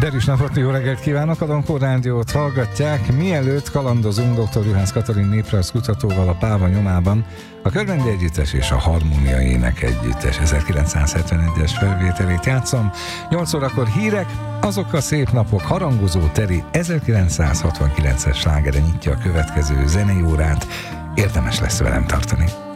Derűs napot, jó reggelt kívánok! A Donkó Rádiót hallgatják. Mielőtt kalandozunk dr. Juhász Katalin néprajzkutatóval a Páva nyomában, a Körmendi Együttes és a Harmónia Ének Együttes 1971-es felvételét játszom. 8 órakor hírek, azok a szép napok, harangozó teri 1969-es slágere nyitja a következő zenei órát. Érdemes lesz velem tartani.